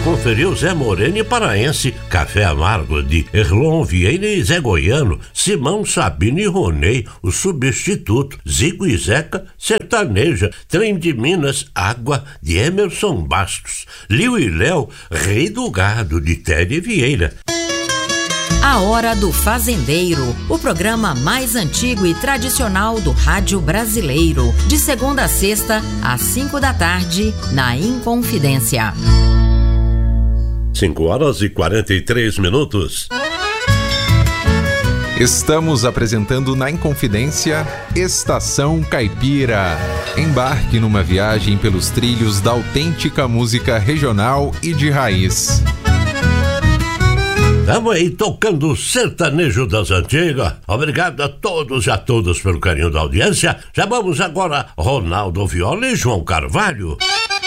conferir o Zé Moreno e Paraense, Café Amargo de Erlon Vieira e Zé Goiano, Simão, Sabino e Ronei, o Substituto, Zico e Zeca, Sertaneja, Trem de Minas, Água de Emerson Bastos, Liu e Léo, Rei do Gado de Tede Vieira. A Hora do Fazendeiro, o programa mais antigo e tradicional do rádio brasileiro, de segunda a sexta, às 5 da tarde, na Inconfidência. 5h43. Estamos apresentando na Inconfidência Estação Caipira. Embarque numa viagem pelos trilhos da autêntica música regional e de raiz. Estamos aí tocando o sertanejo das antigas. Obrigado a todos e a todas pelo carinho da audiência. Já vamos agora, Ronaldo Viola e João Carvalho.